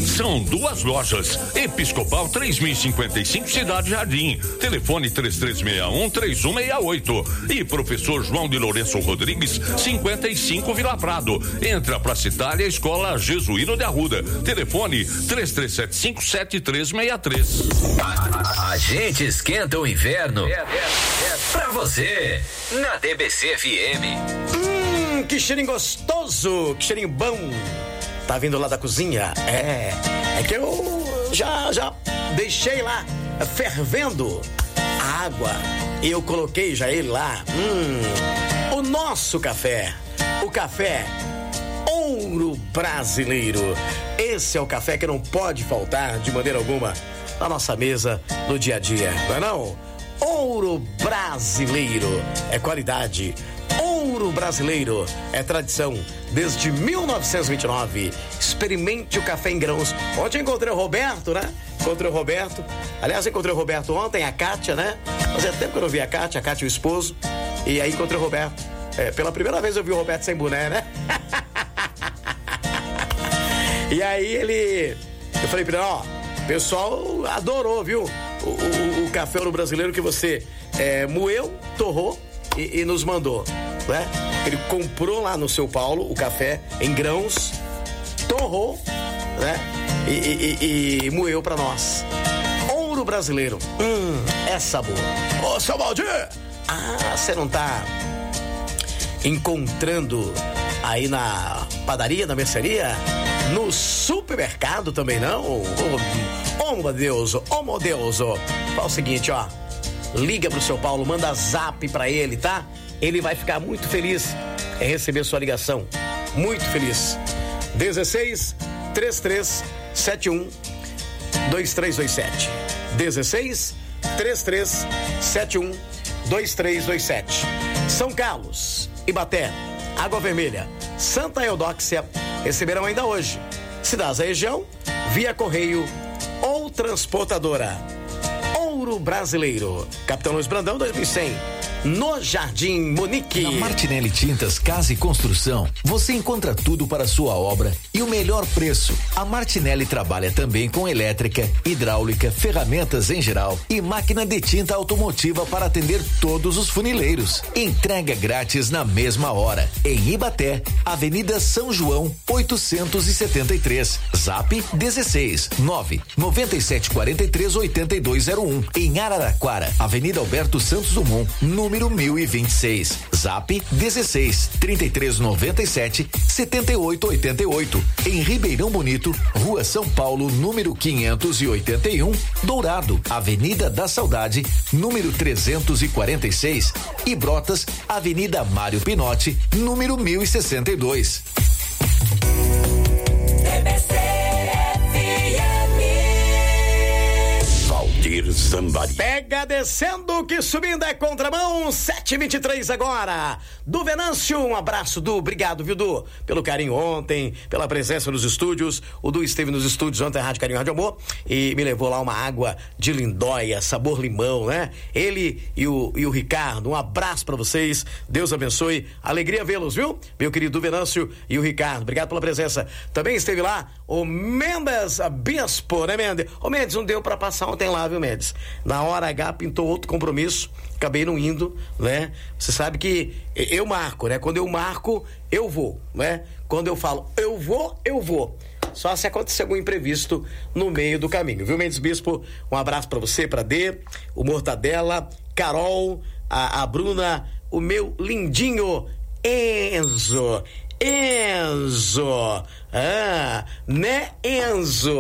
São 2 lojas. Episcopal 3055, Cidade Jardim. Telefone 3361-3168. E Professor João de Lourenço Rodrigues, 55, Vila Prado. Entra pra Citália, Escola Jesuíno de Arruda. Telefone 3375-7363. A gente esquenta o inverno pra você na DBC FM. Que cheirinho gostoso, que cheirinho bom. Tá vindo lá da cozinha? É que eu já deixei lá fervendo a água e eu coloquei já ele lá. O nosso café, o café Ouro Brasileiro. Esse é o café que não pode faltar de maneira alguma na nossa mesa no dia a dia, não é não? Ouro Brasileiro é qualidade. Ouro Brasileiro é tradição desde 1929. Experimente o café em grãos. Ontem eu encontrei o Roberto, né? Aliás, encontrei o Roberto ontem, a Kátia, né? Fazia tempo que eu não vi a Kátia e o esposo. E aí encontrei o Roberto. Pela primeira vez eu vi o Roberto sem boné, né? E aí eu falei pra ele, ó, o pessoal adorou, viu? O café Ouro Brasileiro que você moeu, torrou e nos mandou, né? Ele comprou lá no São Paulo o café em grãos, torrou, né? E moeu pra nós. Ouro Brasileiro, é sabor. Ô, seu Valdir! Você não tá encontrando aí na padaria, na mercearia? No supermercado também não? Oh meu Deus. Fala o seguinte, ó. Liga pro seu Paulo, manda zap pra ele, tá? Ele vai ficar muito feliz em receber sua ligação. Muito feliz. 16 33 71 2327. 16 33 71 2327. São Carlos, Ibaté, Água Vermelha, Santa Eudóxia receberão ainda hoje. Se dá a região, via correio ou transportadora. Ouro Brasileiro, Capitão Luiz Brandão 2100, no Jardim Monique. Na Martinelli Tintas Casa e Construção, você encontra tudo para a sua obra e o melhor preço. A Martinelli trabalha também com elétrica, hidráulica, ferramentas em geral e máquina de tinta automotiva para atender todos os funileiros. Entrega grátis na mesma hora. Em Ibaté, Avenida São João 873, Zap 16 9 9743 8201. Em Araraquara, Avenida Alberto Santos Dumont, número 1026, Zap 16 3397 7888. Em Ribeirão Bonito, Rua São Paulo, número 581, Dourado, Avenida da Saudade, número 346 e Brotas, Avenida Mário Pinotti, número 1062. Zambari. Pega descendo que subindo é contramão, 7h23 agora. Du Venâncio, um abraço, Du, obrigado, viu, Du, pelo carinho ontem, pela presença nos estúdios. O Du esteve nos estúdios ontem, Rádio Carinho, Rádio Amor, e me levou lá uma água de lindóia, sabor limão, né? Ele e o Ricardo, um abraço pra vocês, Deus abençoe, alegria vê-los, viu? Meu querido Du Venâncio e o Ricardo, obrigado pela presença. Também esteve lá o Mendes Bispo, né, Mendes? Ô, Mendes, não deu pra passar ontem lá, viu, Mendes? Na hora H pintou outro compromisso, acabei não indo, né? Você sabe que eu marco, né? Quando eu marco, eu vou, né? Quando eu falo eu vou. Só se acontecer algum imprevisto no meio do caminho, viu, Mendes Bispo? Um abraço pra você, pra D, o Mortadela, Carol, a Bruna, o meu lindinho Enzo, né, Enzo?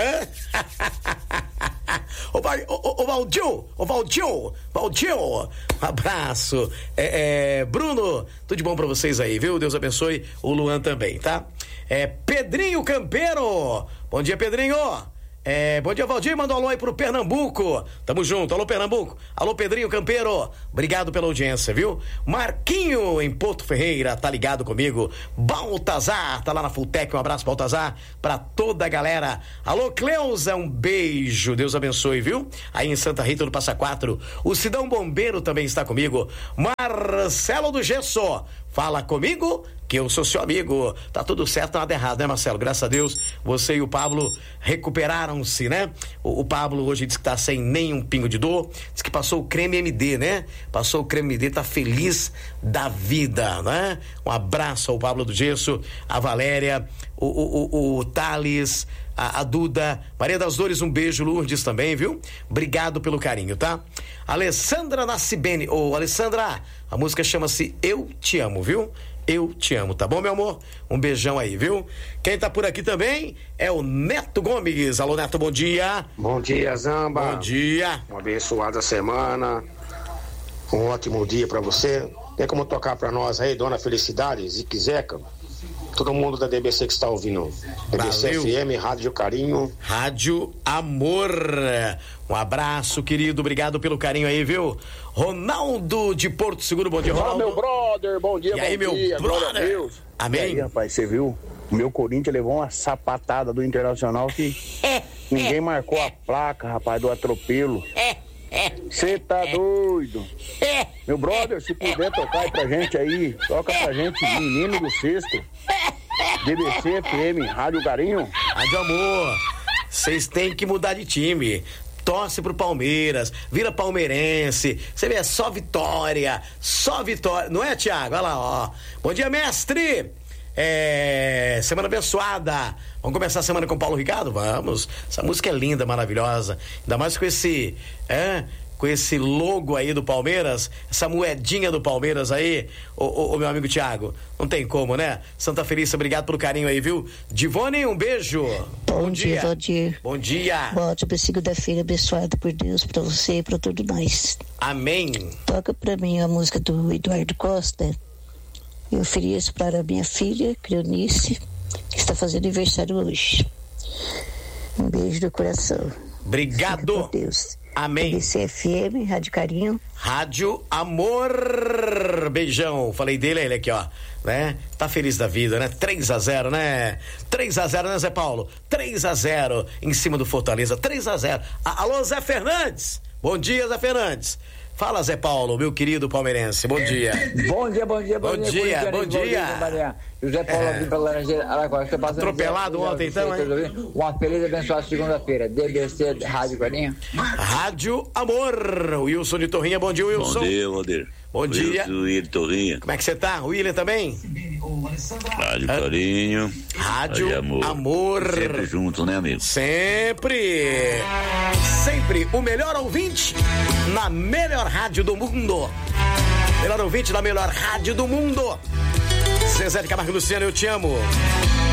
Ô Valdir, abraço. Bruno, tudo de bom pra vocês aí, viu? Deus abençoe, o Luan também, tá? Pedrinho Campeiro, bom dia, Pedrinho. Bom dia, Valdir, manda um alô aí pro Pernambuco, tamo junto, alô Pernambuco, alô Pedrinho Campeiro, obrigado pela audiência, viu? Marquinho em Porto Ferreira, tá ligado comigo, Baltazar, tá lá na Fultec, um abraço, Baltazar, pra toda a galera, alô Cleusa, um beijo, Deus abençoe, viu? Aí em Santa Rita do Passa Quatro, o Sidão Bombeiro também está comigo, Marcelo do Gesso, fala comigo que eu sou seu amigo. Tá tudo certo, nada errado, né, Marcelo? Graças a Deus, você e o Pablo recuperaram-se, né? O Pablo hoje disse que tá sem nenhum pingo de dor, diz que passou o creme MD, né? Passou o creme MD, tá feliz da vida, né? Um abraço ao Pablo do Gesso, a Valéria, o Thales, a Duda, Maria das Dores, um beijo, Lourdes também, viu? Obrigado pelo carinho, tá? Alessandra Nascibene, Alessandra, a música chama-se Eu Te Amo, viu? Eu te amo, tá bom, meu amor? Um beijão aí, viu? Quem tá por aqui também é o Neto Gomes. Alô, Neto, bom dia. Bom dia, Zamba. Bom dia. Uma abençoada semana. Um ótimo dia pra você. Tem como tocar pra nós aí, Dona Felicidade, Zique Zeca? Todo mundo da DBC que está ouvindo. DBC Valeu. FM, Rádio Carinho. Rádio Amor. Um abraço, querido. Obrigado pelo carinho aí, viu? Ronaldo de Porto Seguro. Bom dia, Ronaldo. Meu brother, bom dia, E aí, meu brother? Amém. E aí, rapaz, você viu? O meu Corinthians levou uma sapatada do Internacional que ninguém marcou a placa, rapaz, do atropelo. Você tá doido? Meu brother, se puder tocar aí pra gente aí, toca pra gente, Menino do Sexto. DBC FM, Rádio Carinho. Rádio Amor. Vocês têm que mudar de time. Torce pro Palmeiras, vira palmeirense. Você vê, é só vitória. Não é, Thiago? Olha lá, ó. Bom dia, mestre. Semana abençoada. Vamos começar a semana com o Paulo Ricardo? Vamos. Essa música é linda, maravilhosa. Ainda mais com esse logo aí do Palmeiras, essa moedinha do Palmeiras aí, o meu amigo Thiago. Não tem como, né? Santa Felícia, obrigado pelo carinho aí, viu? Divone, um beijo. Bom dia, Valdir. Bom dia. Ótimo segunda-feira abençoada por Deus, pra você e pra todos nós. Amém. Toca pra mim a música do Eduardo Costa. Eu ofereço para a minha filha, Cleonice, que está fazendo aniversário hoje. Um beijo do coração. Obrigado. Fica com Deus. Amém. DBC FM, Rádio Carinho. Rádio Amor. Beijão. Falei dele, ele aqui, ó. Né? Tá feliz da vida, né? 3-0, né? 3-0, né, Zé Paulo? 3-0 em cima do Fortaleza. 3-0. Alô, Zé Fernandes. Bom dia, Zé Fernandes. Fala, Zé Paulo, meu querido palmeirense. Bom dia. Bom dia. Bom dia. José Paulo aqui pela Laranjeira, Araquara. Atropelado ontem, então, hein? Uma feliz e abençoada segunda-feira. DBC Rádio Carinho. Rádio Amor. Wilson de Torrinha, bom dia, Wilson. Bom dia, Valdir. Bom dia. Wilson de Torrinha. Como é que você tá? William também? Rádio Carinho. Rádio Amor. Sempre junto, né, amigo? Sempre o melhor ouvinte na melhor rádio do mundo. Melhor ouvinte na melhor rádio do mundo. Zezé de Camargo e Luciano, eu te amo.